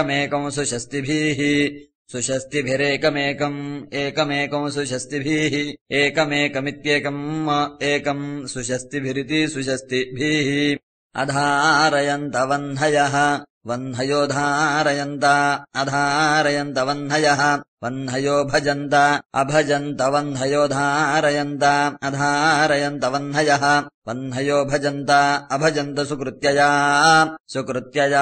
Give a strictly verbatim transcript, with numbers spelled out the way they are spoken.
एकमेकं सुषस्तिभिः सुषस्तिभिरेकमेकम् एकमेकं सुषस्तिभिः एकमेकमित्येकम् एकम् सुषस्तिभिरिति सुषस्तिभिः अधारयन्त वह्नयः वह्नयो धारयन्त अधारयन्त वह्नयः वह्नयो भजन्त अभजन्त वह्नयो धारयन्त अधारयन्त वह्नयः वह्नयो भजन्त अभजन्त सुकृत्यया सुकृत्यया